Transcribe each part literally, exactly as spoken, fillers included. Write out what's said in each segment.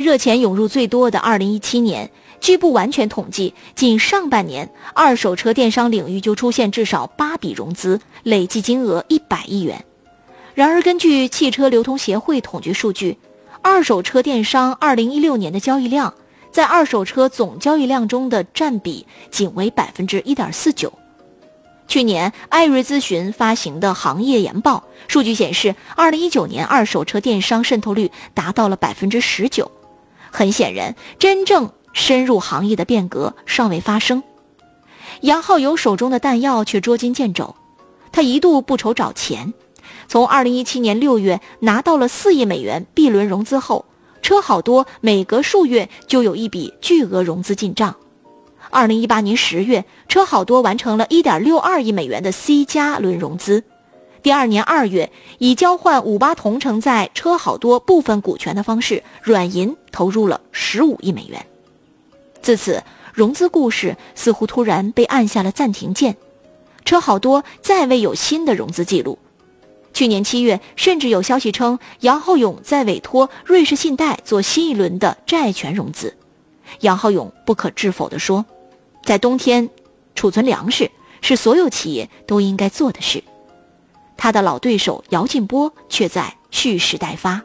热钱涌入最多的二零一七年，据不完全统计，仅上半年二手车电商领域就出现至少八笔融资，累计金额一百亿元。然而根据汽车流通协会统计数据，二手车电商二零一六年的交易量在二手车总交易量中的占比仅为 百分之一点四九。 去年艾瑞咨询发行的行业研报数据显示，二零一九年二手车电商渗透率达到了 百分之十九。 很显然，真正深入行业的变革尚未发生。杨浩勇手中的弹药却捉襟见肘，他一度不愁找钱。从二零一七年六月拿到了四亿美元 B 轮融资后，车好多每隔数月就有一笔巨额融资进账。二零一八年十月，车好多完成了 一点六二亿美元的 C 加轮融资。第二年二月，以交换五八同城在车好多部分股权的方式，软银投入了十五亿美元。自此，融资故事似乎突然被按下了暂停键，车好多再未有新的融资记录。去年七月，甚至有消息称杨浩勇在委托瑞士信贷做新一轮的债权融资。杨浩勇不可置否地说，在冬天储存粮食是所有企业都应该做的事。他的老对手姚劲波却在蓄势待发。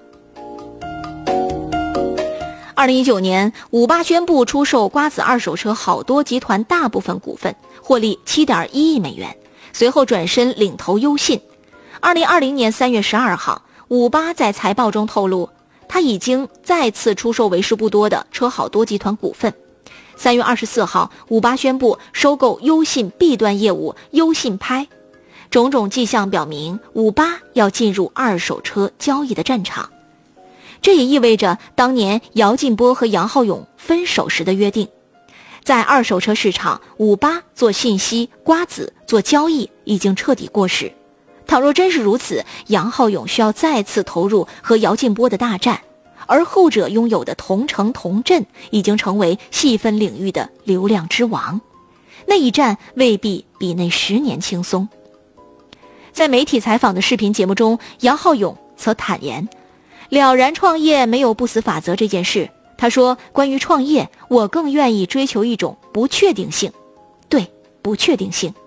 二零一九年，五八宣布出售瓜子二手车好多集团大部分股份，获利 七点一亿美元，随后转身领投优信。二零二零年三月十二号，五八在财报中透露，他已经再次出售为数不多的车好多集团股份。三月二十四号，五八宣布收购优信 B 端业务优信拍。种种迹象表明，五八要进入二手车交易的战场。这也意味着当年姚劲波和杨浩勇分手时的约定，在二手车市场，五八做信息，瓜子做交易已经彻底过时。倘若真是如此，杨浩勇需要再次投入和姚劲波的大战，而后者拥有的同城同镇已经成为细分领域的流量之王，那一战未必比那十年轻松。在媒体采访的视频节目中，杨浩勇则坦言，了然创业没有不死法则这件事。他说，关于创业，我更愿意追求一种不确定性。对，不确定性。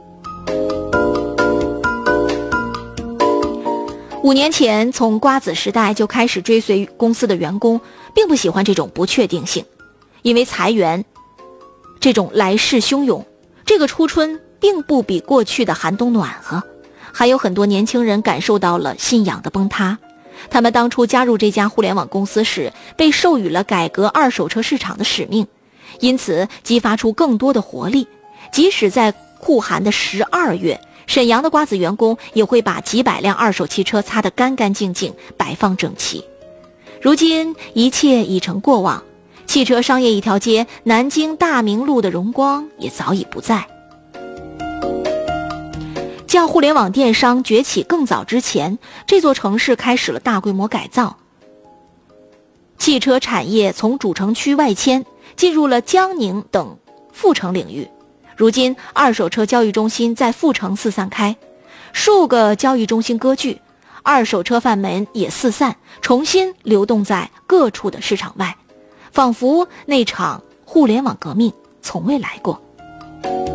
五年前，从瓜子时代就开始追随公司的员工，并不喜欢这种不确定性，因为裁员这种来势汹涌，这个初春并不比过去的寒冬暖和。还有很多年轻人感受到了信仰的崩塌，他们当初加入这家互联网公司时，被授予了改革二手车市场的使命，因此激发出更多的活力。即使在酷寒的十二月，沈阳的瓜子员工也会把几百辆二手汽车擦得干干净净，摆放整齐。如今一切已成过往，汽车商业一条街南京大明路的荣光也早已不在。较互联网电商崛起更早之前，这座城市开始了大规模改造，汽车产业从主城区外迁，进入了江宁等副城领域。如今二手车交易中心在副城四散开，数个交易中心割据，二手车贩们也四散，重新流动在各处的市场外，仿佛那场互联网革命从未来过。